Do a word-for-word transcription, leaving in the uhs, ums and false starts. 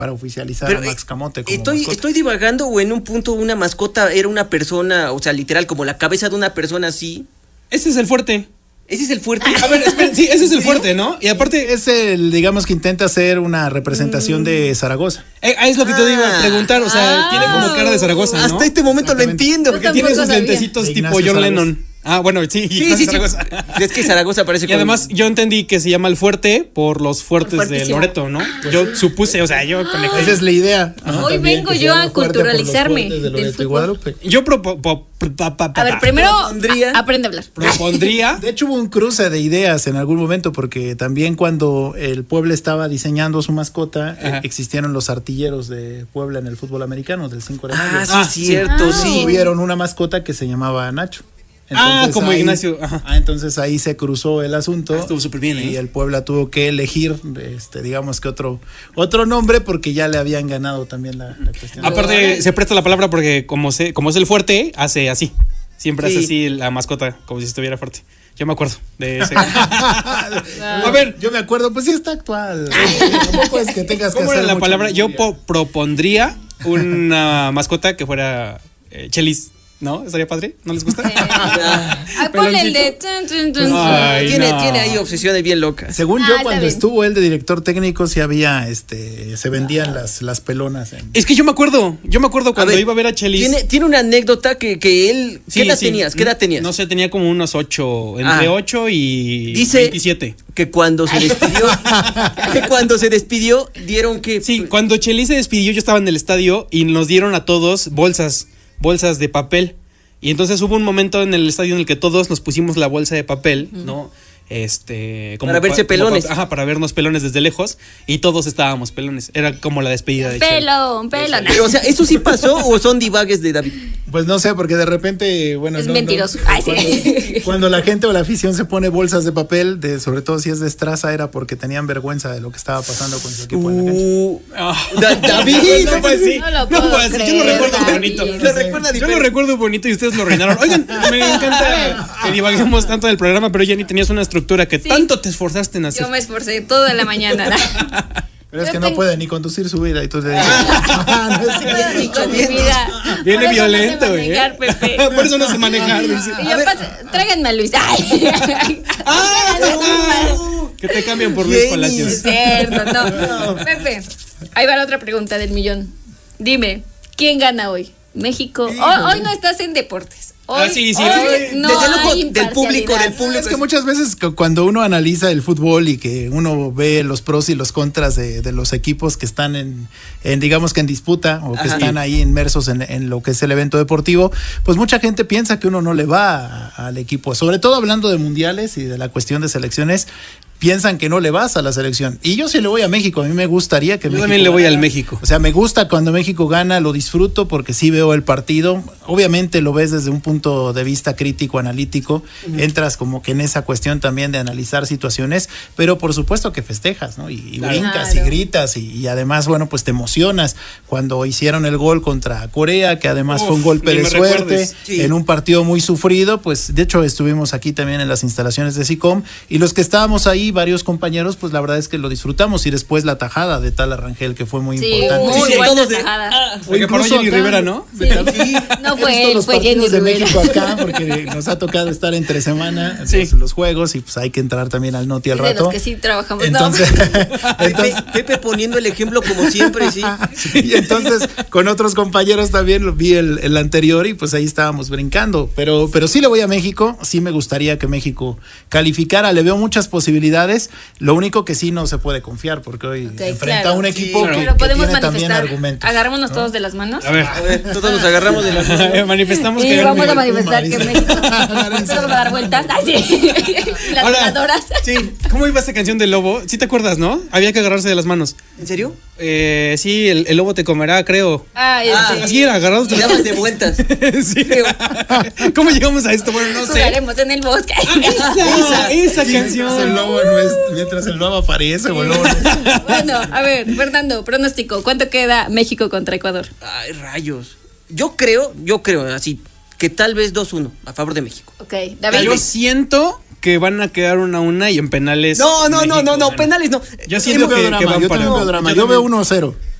para oficializar Pero, a Max Camote como estoy, mascota. estoy divagando, o en un punto una mascota era una persona, o sea, literal, como la cabeza de una persona así. Ese es el fuerte. ¿Ese es el fuerte? A ver, esperen, sí, ese es el fuerte, ¿no? Y aparte, Es el, digamos que intenta hacer una representación mm. de Zaragoza. Eh, es lo que te iba a preguntar, o sea, ah, tiene como cara de Zaragoza, ¿no? Hasta este momento lo entiendo. Porque tiene sus sabía. lentecitos tipo John Zaragoza. Lennon. Ah, bueno, sí, sí, sí, Zaragoza. Sí. Es que Zaragoza parece. Y además yo entendí que se llama el fuerte por los fuertes de Loreto, ¿no? Pues yo supuse, o sea, yo conecté. Esa es la idea. Ajá, hoy vengo yo a culturalizarme de del fútbol. Yo propo, po, pa, pa, pa, a ver, primero propondría, aprende a hablar. Propondría. De hecho hubo un cruce de ideas en algún momento porque también cuando el Puebla estaba diseñando su mascota eh, existieron los artilleros de Puebla en el fútbol americano del cinco de mayo. Ah, sí, ah, cierto, sí. sí. Tuvieron una mascota que se llamaba Nacho. Entonces, ah, como ahí, Ignacio. Ajá. Ah, entonces ahí se cruzó el asunto. Ah, estuvo súper bien, ¿eh? Y el Puebla tuvo que elegir, este, digamos que otro, otro nombre porque ya le habían ganado también la, la cuestión. Aparte, se presta la palabra porque como se, como es el fuerte, hace así. Siempre sí. hace así la mascota, como si estuviera fuerte. Yo me acuerdo de ese. A ver, yo me acuerdo, pues sí está actual. Tampoco es que tengas que ¿Cómo hacer era la mucha palabra? memoria. Yo po- propondría una mascota que fuera eh, Chelis. ¿No? ¿Estaría padre? ¿No les gusta? Ay, ponle el de... Tun, tun, tun. Ay, tiene, no. tiene ahí obsesiones bien locas. Según ah, yo, cuando estuvo él de director técnico, sí había, este, se vendían ah. las, las pelonas. En... Es que yo me acuerdo, yo me acuerdo cuando a ver, iba a ver a Chelis. Tiene, tiene una anécdota que, que él... Sí, ¿Qué edad sí. tenías? ¿Qué edad tenías? No sé, tenía como unos ocho, entre ah. ocho y Dice veintisiete. Que cuando se despidió, que cuando se despidió, dieron que... Sí, cuando Chelis se despidió, yo estaba en el estadio y nos dieron a todos bolsas, bolsas de papel. Y entonces hubo un momento en el estadio en el que todos nos pusimos la bolsa de papel, ¿no? Este, como para verse pa, pelones. Para, ajá, para vernos pelones desde lejos. Y todos estábamos pelones. Era como la despedida de Pelón, pelón. O sea, ¿eso sí pasó o son divagues de David? Pues no sé, porque de repente, bueno. Es no, mentiroso. No, Ay, cuando, sí. cuando la gente o la afición se pone bolsas de papel, de, sobre todo si es de estraza, era porque tenían vergüenza de lo que estaba pasando con su equipo uh, en la cancha. Oh, da, David, no fue así. No lo puedo no fue así. Yo lo recuerdo David. bonito. Lo recuerda Yo lo recuerdo bonito y ustedes lo reinaron. Oigan, me encanta que divaguemos tanto del programa, pero ya ni tenías una estructura que sí. tanto te esforzaste en hacer. Yo me esforcé toda la mañana. Pero es que no tengo... puede ni conducir su vida y tú te dices, ah, no, no puede ni con mi vida. Viene violento, no sé manejar, ¿eh? Pepe. Por eso no sé manejar. Dice. Y yo paso, tráiganme a Luis. Ay. Ah, no. Que te cambian por Luis Palacios. Es cierto, no. no. Pepe, ahí va la otra pregunta del millón. Dime, ¿quién gana hoy? ¿México? Sí, hoy, hoy no estás en deportes. Hoy, ah, sí, sí, hoy sí. no Desde hay luego, del público, del público. Es que muchas veces cuando uno analiza el fútbol y que uno ve los pros y los contras de, de los equipos que están en, en, digamos que en disputa o que Ajá. están ahí inmersos en, en lo que es el evento deportivo, pues mucha gente piensa que uno no le va a, al equipo, sobre todo hablando de mundiales y de la cuestión de selecciones. Piensan que no le vas a la selección. Y yo sí le voy a México. A mí me gustaría que yo México también le voy gana. al México. O sea, me gusta cuando México gana, lo disfruto porque sí veo el partido. Obviamente lo ves desde un punto de vista crítico, analítico. Uh-huh. Entras como que en esa cuestión también de analizar situaciones, pero por supuesto que festejas, ¿no? Y, y claro. brincas y gritas y, y además, bueno, pues te emocionas cuando hicieron el gol contra Corea, que además Uf, fue un golpe de suerte sí. en un partido muy sufrido. Pues de hecho estuvimos aquí también en las instalaciones de SICOM y los que estábamos ahí, varios compañeros, pues la verdad es que lo disfrutamos y después la tajada de Tala Rangel que fue muy sí, importante. Muy sí, buena de, tajada. Ah, Oye, paró Jenny acá, Rivera, ¿no? Sí. Sí. No fue él, fue Jenny de Rivera. México acá porque nos ha tocado estar entre semana sí. los, los juegos y pues hay que entrar también al Noti al sí, rato. De los que sí trabajamos. Entonces, no. entonces Pepe, Pepe poniendo el ejemplo como siempre, sí. sí. Y entonces con otros compañeros también lo vi el, el anterior y pues ahí estábamos brincando, pero pero sí le voy a México, sí me gustaría que México calificara, le veo muchas posibilidades. Lo único que sí no se puede confiar porque hoy okay, enfrenta claro, a un equipo sí, que, que tiene también argumentos. Agarrémonos ¿no? todos de las manos. A ver, a ver todos nos agarramos de las manos. Manifestamos y que vamos a manifestar que México. Vamos a dar vueltas. Así. Las veladoras. Sí, ¿cómo iba esta canción del lobo? ¿Sí te acuerdas, no? Había que agarrarse de las manos. ¿En serio? Eh, sí, el, el lobo te comerá, creo. Ah, este. ah así era, agarrados de las manos. de vueltas. Sí. ¿Cómo llegamos a esto? Bueno, no sé. Jugaremos en el bosque. Esa, esa sí, canción. El lobo no es, mientras el lobo aparece, sí. Boludo. Bueno, a ver, Fernando, pronóstico. ¿Cuánto queda México contra Ecuador? Ay, rayos. Yo creo, yo creo, así, que tal vez dos uno a favor de México. Ok, David. Yo siento que van a quedar una a una y en penales. No, no, México, no, no, no, penales no. Yo siento que, drama, que van yo para veo drama. Yo veo uno a cero.